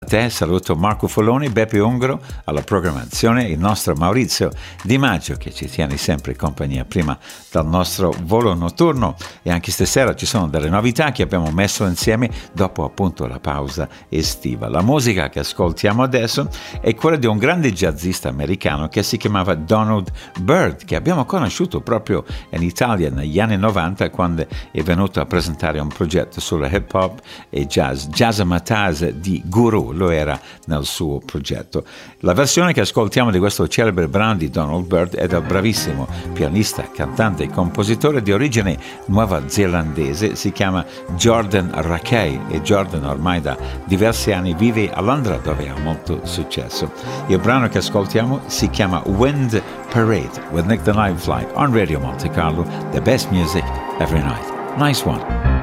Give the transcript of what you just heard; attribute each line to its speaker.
Speaker 1: te, saluto Marco Foloni, Beppe Ungaro alla programmazione, il nostro Maurizio Di Maggio che ci tiene sempre in compagnia prima dal nostro volo notturno, e anche stasera ci sono delle novità che abbiamo messo insieme dopo appunto la pausa estiva. La musica che ascoltiamo adesso è quella di un grande jazzista americano che si chiamava Donald Byrd, che abbiamo conosciuto proprio in Italia negli anni 90 quando è venuto a presentare un progetto sulla hip hop e jazz, Jazzmatazz di Guru, lo era nel suo progetto. La versione che ascoltiamo di questo celebre brano di Donald Byrd è del bravissimo pianista, cantante e compositore di origine nuova-zelandese, si chiama Jordan Rakei, e Jordan ormai da diversi anni vive a Londra dove ha molto successo. Il brano che ascoltiamo si chiama Wind Parade with Nick the Nightfly on Radio Monte Carlo, the best music every night. Nice one.